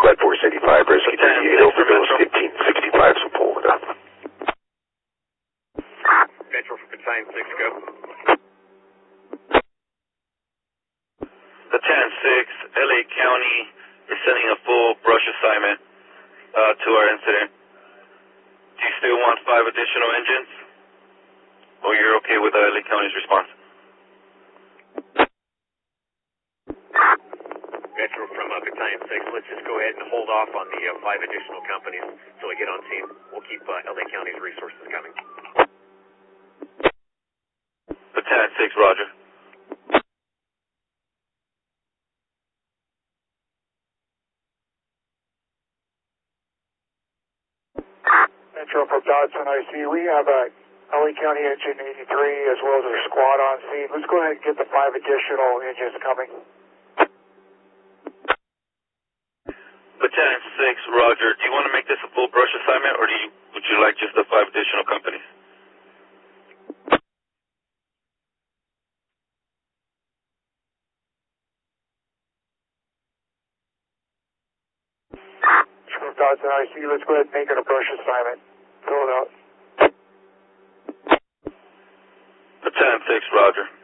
Glad Force 85, Rescue 38, Overville 1565, so pull it up. Metro for Battalion 6, go. Battalion 6, LA County is sending a full brush assignment to our incident. Do you still want 5 additional engines? Or you're okay with LA County's response? Metro from Battalion 6, let's just go ahead and hold off on the 5 additional companies until we get on scene. We'll keep LA County's resources coming. Battalion 6, roger. Metro from Dodson IC, we have a LA County Engine 83 as well as a squad on scene. Let's go ahead and get the 5 additional engines coming. Battalion 6, roger. Do you want to make this a full brush assignment, or would you like just the 5 additional companies? From Dodson IC, let's go ahead and make it a brush assignment. Fill it out. Battalion 6, roger.